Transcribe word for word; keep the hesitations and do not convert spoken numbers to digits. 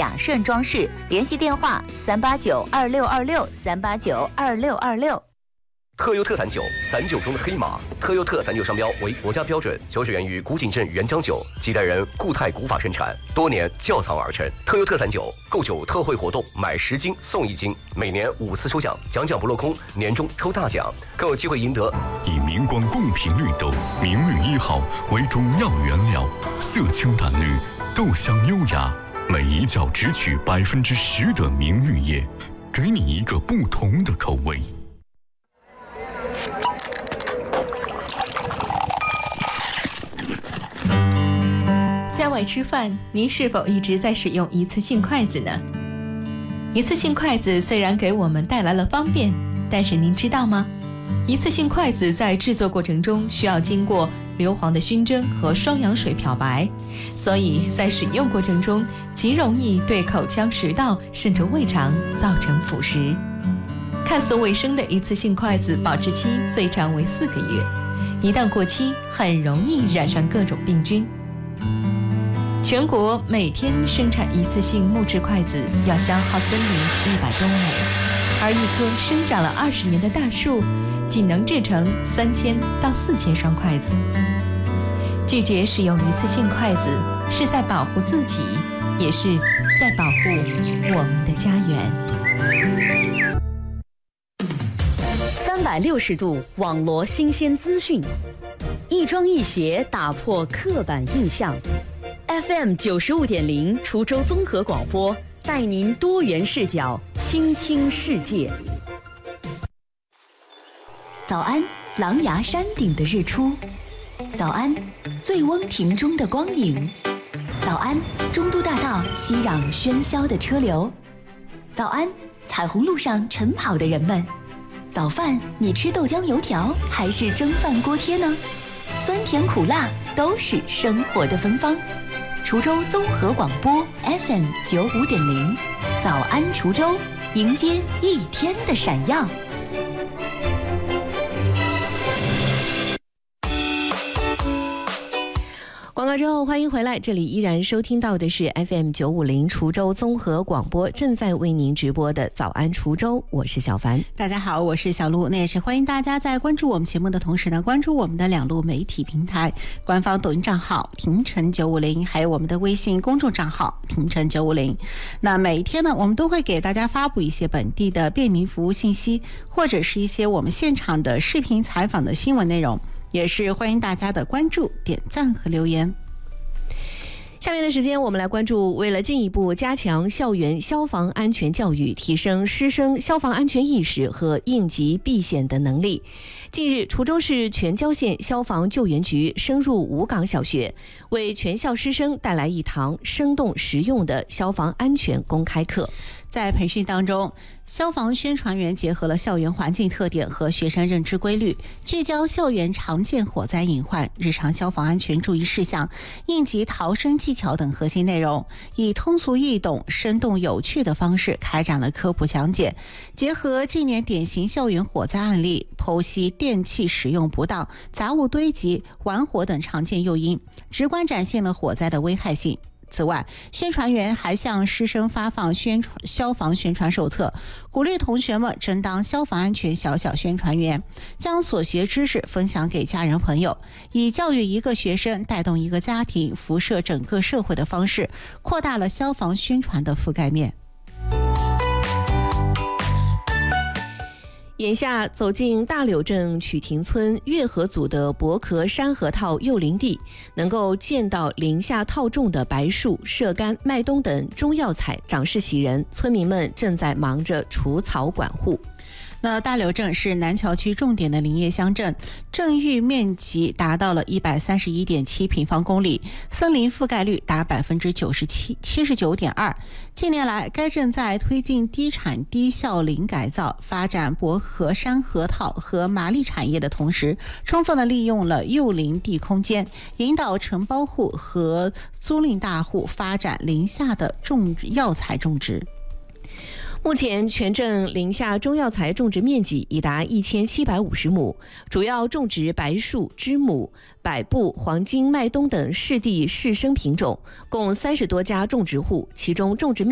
雅顺装饰，联系电话三八九二六二六三八九二六二六。 特优特散酒，散酒中的黑马。特优特散酒商标为国家标准，酒水源于古井镇原浆酒，几代人固态古法生产，多年窖藏而成。特优特散酒购酒特惠活动，买十斤送一斤，每年五次抽奖，奖奖不落空，年终抽大奖，更有机会赢得以明光贡品绿豆明绿一号为主要原料，色清淡绿，豆香优雅，每一角只取百分之十的明绿叶，给你一个不同的口味。 在外吃饭，您是否一直在使用一次性筷子呢？一次性筷子虽然给我们带来了方便，但是您知道吗？一次性筷子在制作过程中需要经过硫磺的熏蒸和双氧水漂白，所以在使用过程中极容易对口腔、食道甚至胃肠造成腐蚀。看似卫生的一次性筷子保质期最长为四个月，一旦过期，很容易染上各种病菌。全国每天生产一次性木质筷子要消耗森林一百多亩，而一棵生长了二十年的大树仅能制成三千到四千双筷子。拒绝使用一次性筷子，是在保护自己，也是在保护我们的家园。 三百六十度网罗新鲜资讯，一庄一协打破刻板印象。F M 九十五点零滁州综合广播，带您多元视角，倾听世界。 早安，狼牙山顶的日出；早安，醉翁亭中的光影；早安，中都大道熙攘喧嚣的车流；早安，彩虹路上晨跑的人们。早饭你吃豆浆油条还是蒸饭锅贴呢？酸甜苦辣都是生活的芬芳。滁州综合广播 F M 九五点零，早安滁州，迎接一天的闪耀。 广告之后欢迎回来，这里依然收听到的是 F M 九五零滁州综合广播，正在为您直播的早安滁州，我是小凡。 大家好，我是小鹿。那也是欢迎大家在关注我们节目的同时呢，关注我们的两路媒体平台，官方抖音账号婷晨九五零，还有我们的微信公众账号婷晨九五零。那每一天呢，我们都会给大家发布一些本地的便民服务信息，或者是一些我们现场的视频采访的新闻内容，也是欢迎大家的关注、点赞和留言。 下面的时间我们来关注，为了进一步加强校园消防安全教育，提升师生消防安全意识和应急避险的能力，近日滁州市全椒县消防救援局深入武岗小学，为全校师生带来一堂生动实用的消防安全公开课。 在培训当中，消防宣传员结合了校园环境特点和学生认知规律，聚焦校园常见火灾隐患、日常消防安全注意事项、应急逃生技巧等核心内容，以通俗易懂、生动有趣的方式开展了科普讲解，结合近年典型校园火灾案例，剖析电器使用不当、杂物堆积、玩火等常见诱因，直观展现了火灾的危害性。此外，宣传员还向师生发放宣传消防宣传手册，鼓励同学们争当消防安全小小宣传员，将所学知识分享给家人朋友，以教育一个学生带动一个家庭，辐射整个社会的方式，扩大了消防宣传的覆盖面。 眼下走进大柳镇曲亭村月河组的薄壳山核桃幼林地，能够见到林下套种的白树、射干、麦冬等中药材长势喜人，村民们正在忙着除草管护。 那大柳镇是南桥区重点的林业乡镇，镇域面积达到了一百三十一点七平方公里，森林覆盖率达百分之九十七七十九点二。近年来，该镇在推进低产低效林改造、发展薄壳山核桃和麻栗产业的同时，充分的利用了幼林地空间，引导承包户和租赁大户发展林下的种药材种植。 目前全镇林下中药材种植面积已达一千七百五十亩，主要种植白树、知母、百步、黄金、麦冬等适地适生品种，共三十多家种植户，其中种植面